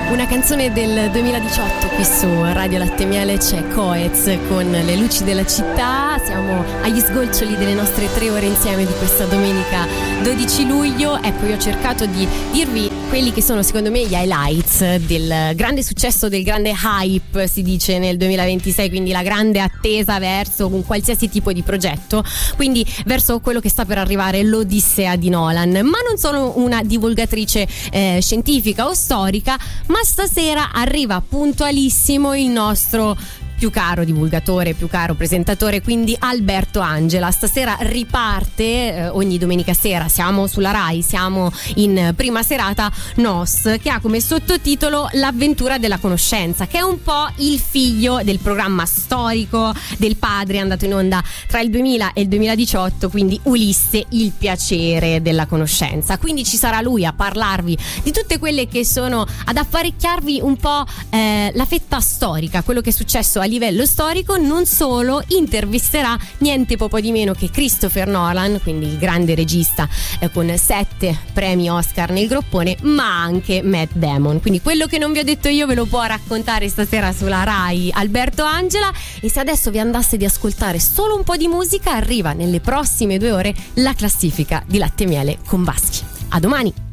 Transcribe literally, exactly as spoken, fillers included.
Una canzone del duemiladiciotto qui su Radio Latte Miele, c'è Coez con Le luci della città. Siamo agli sgoccioli delle nostre tre ore insieme di questa domenica dodici luglio. Ecco, io ho cercato di dirvi quelli che sono secondo me gli highlights del grande successo, del grande hype, si dice, nel duemilaventisei, quindi la grande attesa verso un qualsiasi tipo di progetto, quindi verso quello che sta per arrivare, l'Odissea di Nolan. Ma non sono una divulgatrice eh, scientifica o storica, ma stasera arriva puntualissimo il nostro più caro divulgatore, più caro presentatore, quindi Alberto Angela. Stasera riparte, eh, ogni domenica sera siamo sulla Rai, siamo in prima serata N O S, che ha come sottotitolo L'avventura della conoscenza, che è un po' il figlio del programma storico del padre andato in onda tra il duemila e il duemiladiciotto, quindi Ulisse, il piacere della conoscenza. Quindi ci sarà lui a parlarvi di tutte quelle che sono, ad apparecchiarvi un po' eh, la fetta storica, quello che è successo a livello storico. Non solo, intervisterà niente poco di meno che Christopher Nolan, quindi il grande regista eh, con sette premi Oscar nel groppone, ma anche Matt Damon. Quindi quello che non vi ho detto io ve lo può raccontare stasera sulla Rai Alberto Angela. E se adesso vi andasse di ascoltare solo un po' di musica, arriva nelle prossime due ore la classifica di Latte Miele con Baschi. A domani!